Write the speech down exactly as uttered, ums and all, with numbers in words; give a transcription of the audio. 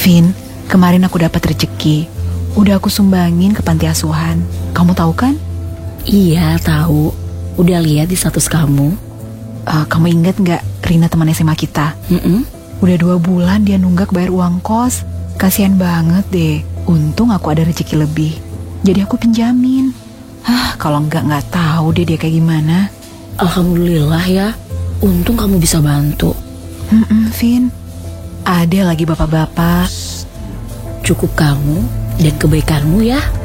Vin, kemarin aku dapat rezeki. Udah aku sumbangin ke panti asuhan. Kamu tahu kan? Iya, tahu. Udah lihat di status kamu. Uh, kamu ingat nggak Rina teman S M A kita? Mm-mm. Udah dua bulan dia nunggak bayar uang kos. Kasian banget deh. Untung aku ada rezeki lebih. Jadi aku pinjamin. Hah, kalau nggak nggak tahu deh dia kayak gimana. Alhamdulillah ya. Untung kamu bisa bantu. Hmm, Vin. Ada lagi bapak-bapak. Cukup kamu dan kebaikanmu ya.